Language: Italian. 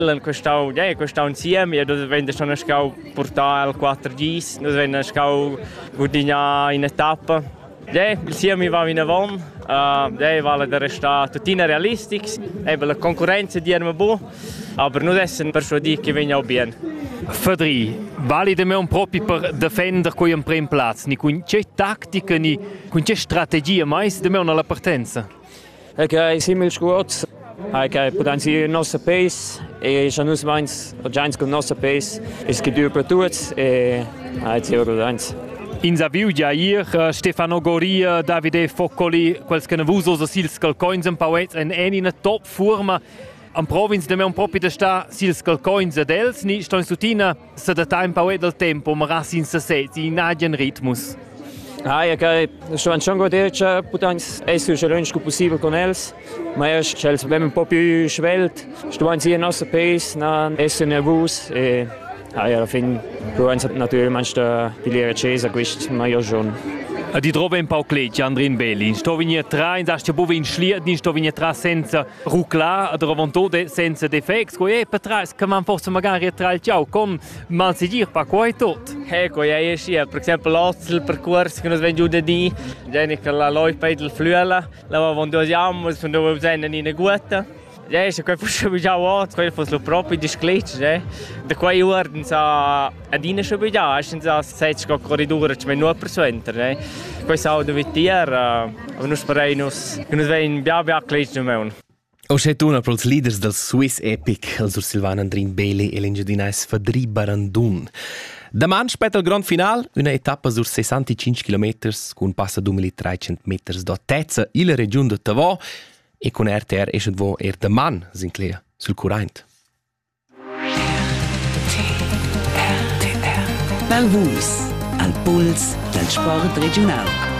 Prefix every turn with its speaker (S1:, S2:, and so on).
S1: Questau insieme, e noi vengono schon scau portare al 4 Gs, noi vengono scau guadagnare in etappa. Insieme va in avanti, vale da restare tutti realistici, la concorrenza è buona, ma noi siamo persuaditi che venga bene.
S2: Fadri, vale da me un proprio per difendere con un primo piazza, ni con che tattica, ni con che strategia mais da me una partenza?
S3: Ok, simil squat. Ok, potenziare il nostro pace e già noi siamo già con il nostro pace, e che dura per tutti e è ora danza.
S2: In Zaviu già ieri Stefano Goria, Davide Foccoli, quels che ne vuso sils calcoins un pauet en in top forma. Am provinz de me un proprio da sta sils calcoins dels ni sto in sutina se da time pauet del tempo, ma ras in se in agien ritmus.
S3: Ok, sto schon godercia potenz essere il più possibile con els, ma els abbiamo un po' più svelt, sto anzi il nostro pace, non essere nervosi e alla fine proviamo naturalmente da pilire cesa, questo ma io giorno.
S2: Di trova un po' clecci, Andrin Belli. Sto venire tra, in sastia bove in schliert, sto venire tra senza rucla, drovantode senza defects, e per tra, che man forse magari tra il ciao, con mal si dir, pa qua è tot.
S1: Ecco, per esempio l'altro il percorso che noi vengiamo da di, che la loi per il fluela, la vendiamo, sono dove usano in una gutta. Se quei fosse già otto, quei fosse proprio discreto, da quei ordini a dine se già, senza sette corridori, c'è meno persone, questo è da vittier, noi speriamo che noi vengono biabia cletti meno.
S4: O c'è una per i leaders del Swiss Epic, il sur Silvan Andrin Bailey e l'ingegneris Fadri Barandun. Daman spetta il grand final, una etappa sur 65 km con passa 2300 metri da Tezza, in regione de Tavò, e con RTR esce vo daman Sinclair sul current.
S5: RTR. Bel Vus, al puls del sport regional.